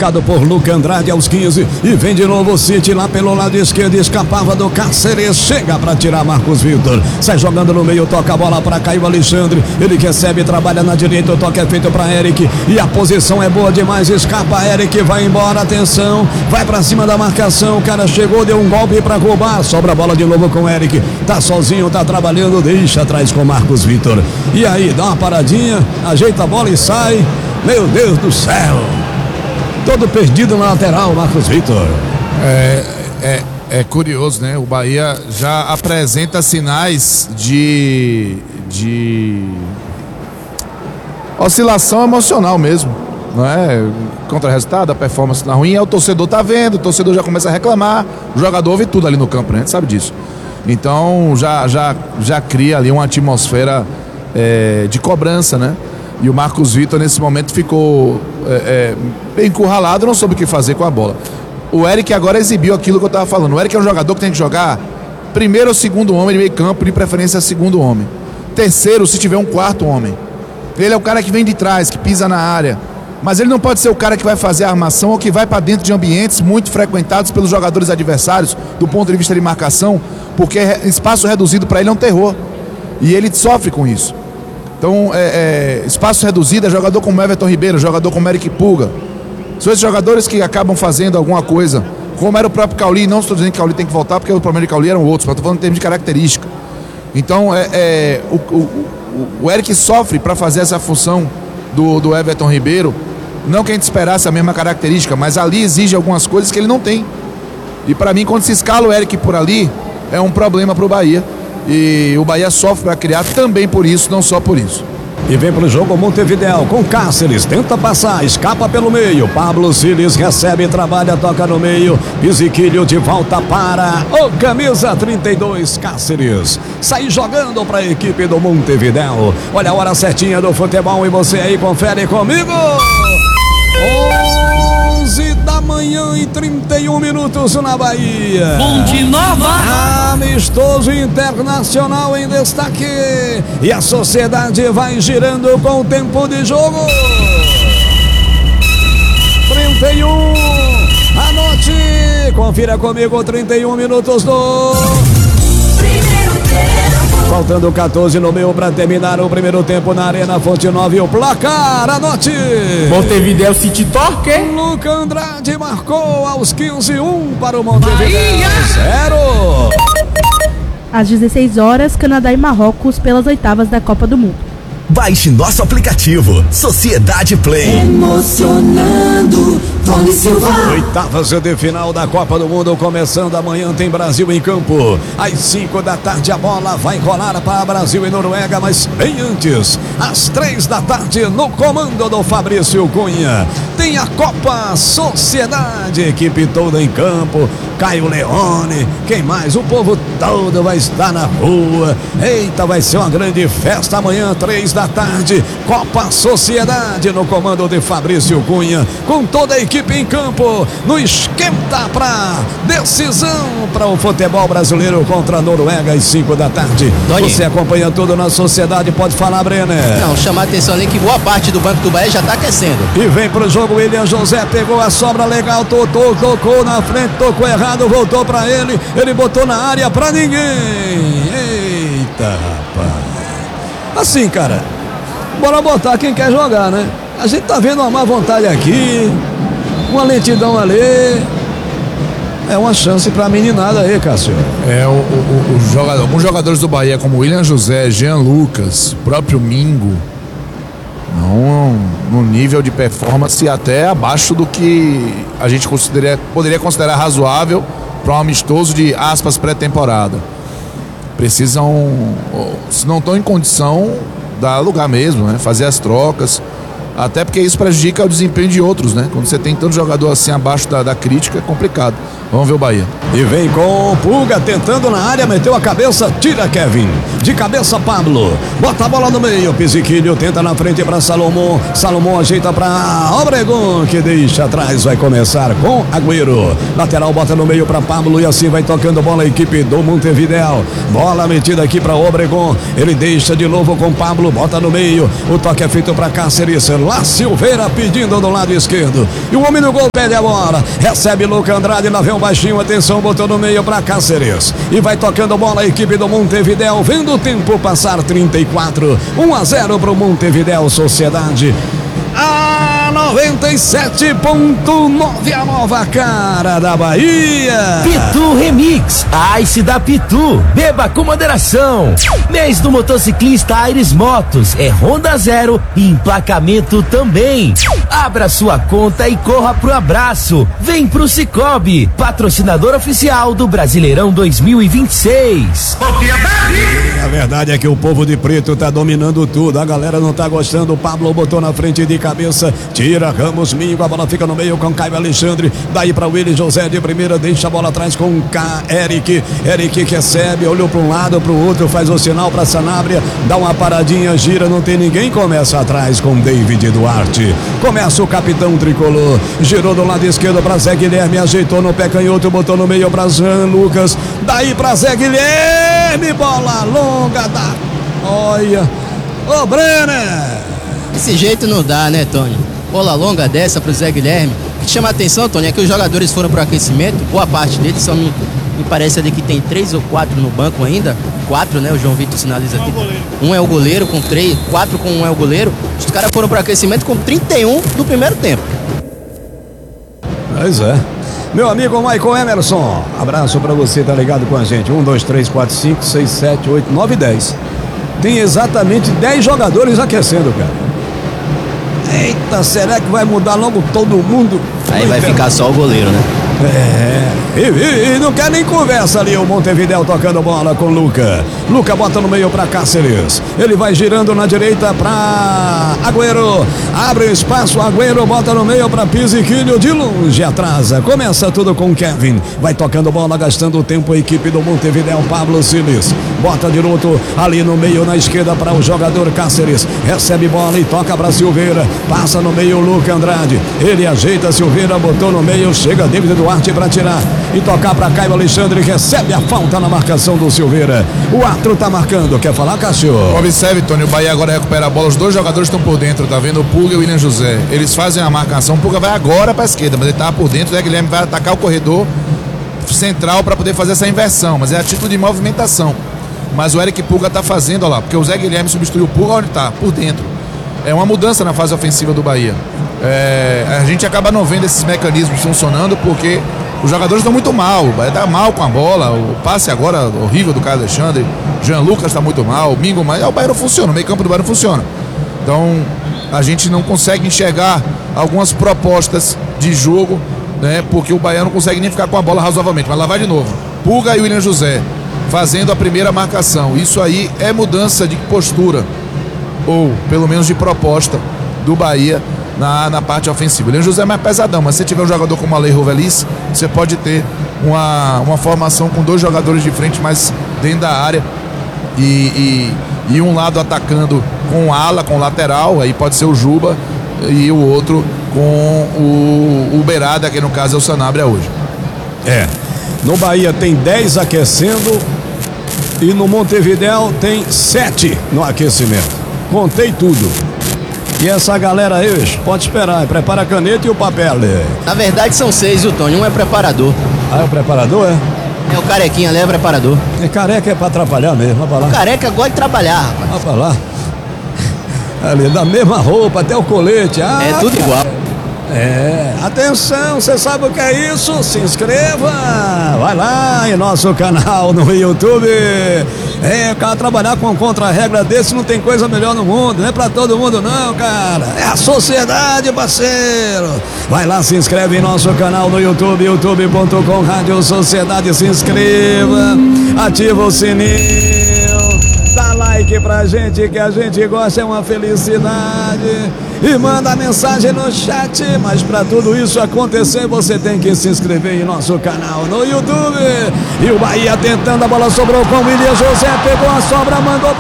tocado por Luca Andrade aos 15, e vem de novo o City lá pelo lado esquerdo, escapava do Cáceres, chega pra tirar Marcos Vitor, sai jogando no meio, toca a bola pra Caio Alexandre, ele recebe, trabalha na direita, o toque é feito pra Eric, e a posição é boa demais, escapa Eric, vai embora, atenção, vai pra cima da marcação, o cara chegou, deu um golpe pra roubar, sobra a bola de novo com Eric, tá sozinho, tá trabalhando, deixa atrás com Marcos Vitor, e aí, dá uma paradinha, ajeita a bola e sai, meu Deus do céu, todo perdido na lateral, Marcos Vitor. É curioso, né? O Bahia já apresenta sinais de oscilação emocional mesmo, não é? Contra o resultado, a performance tá ruim, o torcedor tá vendo, o torcedor já começa a reclamar, o jogador ouve tudo ali no campo, né? A gente sabe disso. Então já cria ali uma atmosfera de cobrança, né? E o Marcos Vitor nesse momento ficou bem encurralado, não soube o que fazer com a bola. O Eric agora exibiu aquilo que eu estava falando. O Eric é um jogador que tem que jogar primeiro ou segundo homem de meio campo, de preferência segundo homem. Terceiro, se tiver um quarto homem. Ele é o cara que vem de trás, que pisa na área. Mas ele não pode ser o cara que vai fazer a armação ou que vai para dentro de ambientes muito frequentados pelos jogadores adversários, do ponto de vista de marcação, porque espaço reduzido para ele é um terror. E ele sofre com isso. Então, espaço reduzido é jogador como Everton Ribeiro, jogador como Eric Pulga. São esses jogadores que acabam fazendo alguma coisa, como era o próprio Cauli. Não estou dizendo que Cauli tem que voltar, porque o problema de Cauli eram outros, mas estou falando em termos de característica. Então, o Eric sofre para fazer essa função do Everton Ribeiro. Não que a gente esperasse a mesma característica, mas ali exige algumas coisas que ele não tem. E para mim, quando se escala o Eric por ali, é um problema para o Bahia. E o Bahia sofre para criar também por isso, não só por isso. E vem pro jogo Montevidéu com Cáceres, tenta passar, escapa pelo meio, Pablo Siles recebe, trabalha, toca no meio, Pisiquilho de volta para o camisa 32, Cáceres, sai jogando para a equipe do Montevidéu. Olha a hora certinha do futebol e você aí confere comigo. 11 da manhã e 31 minutos na Bahia. Fonte Nova. Amistoso internacional em destaque. E a sociedade vai girando com o tempo de jogo. 31. Anote. Confira comigo 31 minutos do Primeiro tempo. Faltando 14 no meio para terminar o primeiro tempo na Arena Fonte Nova. E o placar, anote. Montevidéu City Torque. Luca Andrade marcou aos 15, 1 para o Montevidéu. 0. Às 16 horas, Canadá e Marrocos pelas oitavas da Copa do Mundo. Baixe nosso aplicativo Sociedade Play. Emocionando, Tony Silva. Oitavas de final da Copa do Mundo começando amanhã, tem Brasil em campo. Às 5 da tarde a bola vai rolar para Brasil e Noruega, mas bem antes, às 3 da tarde, no comando do Fabrício Cunha, tem a Copa Sociedade, equipe toda em campo, Caio Leone, quem mais? O povo todo vai estar na rua. Eita, vai ser uma grande festa amanhã, 3 da tarde, Copa Sociedade no comando de Fabrício Cunha, com toda a equipe em campo, no esquenta pra decisão para o futebol brasileiro contra a Noruega às 5 da tarde. Doni. Você acompanha tudo na Sociedade, pode falar, Brenner. Não, chamar a atenção ali que boa parte do Banco do Bahia já tá aquecendo. E vem pro jogo William José, pegou a sobra legal, tocou na frente, tocou errado, voltou pra ele botou na área pra ninguém. Eita, rapaz. Assim, cara, bora botar quem quer jogar, né? A gente tá vendo uma má vontade aqui, uma lentidão ali. É uma chance pra meninada aí, Cássio. Alguns jogadores do Bahia, como William José, Jean Lucas, próprio Mingo, não no nível de performance até abaixo do que a gente poderia considerar razoável para um amistoso de aspas pré-temporada. Precisam, se não estão em condição, dar lugar mesmo, né? Fazer as trocas. Até porque isso prejudica o desempenho de outros, né? Quando você tem tanto jogador assim abaixo da crítica, é complicado. Vamos ver o Bahia. E vem com o Pulga tentando na área, meteu a cabeça, tira Kevin. De cabeça, Pablo. Bota a bola no meio, Pisiquilho tenta na frente para Salomão. Salomão ajeita para Obregon, que deixa atrás, vai começar com Agüero. Lateral bota no meio para Pablo e assim vai tocando bola a equipe do Montevidéu. Bola metida aqui para Obregon. Ele deixa de novo com Pablo, bota no meio. O toque é feito para Cáceres. lá Silveira pedindo do lado esquerdo. E o homem no gol pede a bola. Recebe Luca Andrade, lá vem o baixinho, atenção, botou no meio para Cáceres. E vai tocando bola a equipe do Montevidéu, vendo o tempo passar 34. 1-0 pro Montevidéu Sociedade. A 97.9, a nova cara da Bahia. Pitu Remix, Ice da Pitu, beba com moderação. Mês do motociclista Aires Motos, é Honda Zero e emplacamento também. Abra sua conta e corra pro abraço. Vem pro Cicobi, patrocinador oficial do Brasileirão 2026. A verdade é que o povo de preto tá dominando tudo. A galera não tá gostando. O Pablo botou na frente de cabeça, tira Ramos Mingo, a bola fica no meio com Caio Alexandre, daí para Willy José de primeira, deixa a bola atrás com Eric que recebe, olhou para um lado, para o outro, faz o sinal para Sanabria, dá uma paradinha, gira, não tem ninguém, começa atrás com David Duarte, começa o capitão tricolor, girou do lado esquerdo para Zé Guilherme, ajeitou no pé canhoto, botou no meio para Jean Lucas, daí para Zé Guilherme, bola longa da... Olha, ô Brenner! Desse jeito não dá, né, Tony? Bola longa dessa pro Zé Guilherme. O que chama a atenção, Tony, é que os jogadores foram pro aquecimento, boa parte deles me parece ali que tem 3 ou 4 no banco ainda. 4, né? O João Vitor sinaliza aqui. Um é o goleiro com 3, 4 com um é o goleiro. Os caras foram pro aquecimento com 31 do primeiro tempo. Pois é. Meu amigo Michael Emerson, abraço pra você, tá ligado com a gente. 1, 2, 3, 4, 5, 6, 7, 8, 9, 10. Tem exatamente 10 jogadores aquecendo, cara. Eita, será que vai mudar logo todo mundo? Aí vai ficar só o goleiro, né? E não quer nem conversa ali o Montevidéu tocando bola com Luca. Luca bota no meio para Cáceres. Ele vai girando na direita para Agüero. Abre espaço, Agüero bota no meio para Pizziquilho. De longe atrasa. Começa tudo com Kevin. Vai tocando bola, gastando o tempo a equipe do Montevidéu. Pablo Siles bota direto ali no meio na esquerda para o jogador Cáceres. Recebe bola e toca para Silveira. Passa no meio Luca Andrade. Ele ajeita, Silveira botou no meio. Chega David Duarte para tirar e tocar para Caio Alexandre, recebe a falta na marcação do Silveira. O árbitro tá marcando, quer falar, Cássio? Observe, Tony, o Bahia agora recupera a bola, os dois jogadores estão por dentro, tá vendo? O Pulga e o William José. Eles fazem a marcação, o Pulga vai agora para a esquerda, mas ele tá por dentro, o Zé Guilherme vai atacar o corredor central para poder fazer essa inversão, mas é a título de movimentação. Mas o Eric Pulga tá fazendo, olha lá, porque o Zé Guilherme substituiu o Pulga onde tá, por dentro. É uma mudança na fase ofensiva do Bahia. A gente acaba não vendo esses mecanismos funcionando porque os jogadores estão muito mal. O Bahia tá mal com a bola. O passe agora horrível do Caio Alexandre. Jean Lucas está muito mal. O Mingo, mas o Bahia não funciona. O meio campo do Bahia não funciona. Então a gente não consegue enxergar algumas propostas de jogo, né? Porque o Bahia não consegue nem ficar com a bola razoavelmente. Mas lá vai de novo. Pulga e William José fazendo a primeira marcação. Isso aí é mudança de postura, ou pelo menos de proposta do Bahia na parte ofensiva. O William José é mais pesadão, mas se tiver um jogador como Alejo Veliz, você pode ter uma formação com dois jogadores de frente mais dentro da área e um lado atacando com ala, com lateral, aí pode ser o Juba, e o outro com o Berada, que no caso é o Sanabria hoje. No Bahia tem 10 aquecendo e no Montevidéu tem 7 no aquecimento. Contei tudo. E essa galera aí, pode esperar, prepara a caneta e o papel. Na verdade são 6, viu, Tony? Um é preparador. Ah, é o preparador, é? É o carequinha ali, é preparador. É careca, é pra atrapalhar mesmo, vai pra lá. O careca gosta de trabalhar, rapaz. Vai pra lá. Ali, da mesma roupa, até o colete. É tudo igual. Atenção, você sabe o que é isso? Se inscreva, vai lá em nosso canal no YouTube. O cara trabalhar com contra-regra desse não tem coisa melhor no mundo, não é pra todo mundo não, cara. É a sociedade, parceiro. Vai lá, se inscreve em nosso canal no YouTube, youtube.com Rádio Sociedade, se inscreva, ativa o sininho, dá like pra gente que a gente gosta, é uma felicidade. E manda mensagem no chat, mas para tudo isso acontecer você tem que se inscrever em nosso canal no YouTube. E o Bahia tentando, a bola sobrou com o William José, pegou a sobra, mandou pro